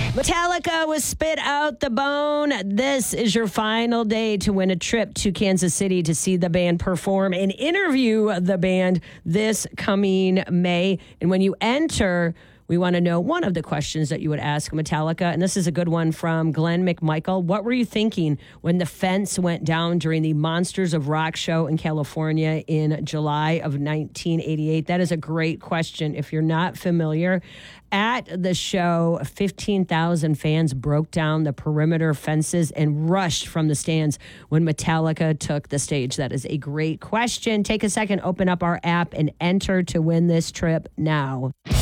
Metallica was spit out the bone. This is your final day to win a trip to Kansas City to see the band perform and interview the band this coming May. And when you enter, we want to know one of the questions that you would ask Metallica. And this is a good one from Glenn McMichael. What were you thinking when the fence went down during the Monsters of Rock show in California in July of 1988? That is a great question. If you're not familiar, at the show, 15,000 fans broke down the perimeter fences and rushed from the stands when Metallica took the stage. That is a great question. Take a second, open up our app, and enter to win this trip now.